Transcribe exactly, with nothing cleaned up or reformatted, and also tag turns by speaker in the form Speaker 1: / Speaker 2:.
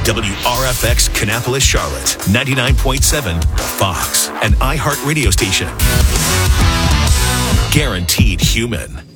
Speaker 1: W R F X Kannapolis, Charlotte, ninety-nine point seven, Fox, an iHeart radio station. Guaranteed human.